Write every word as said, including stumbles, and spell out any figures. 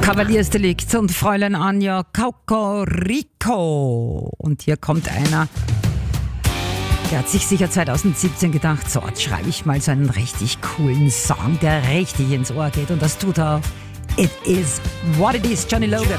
Kavaliersdelikt und Fräulein Anja Cocorico. Und hier kommt einer, der hat sich sicher zwanzig siebzehn gedacht, so, jetzt schreibe ich mal so einen richtig coolen Song, der richtig ins Ohr geht. Und das tut er. It is what it is, Johnny Logan.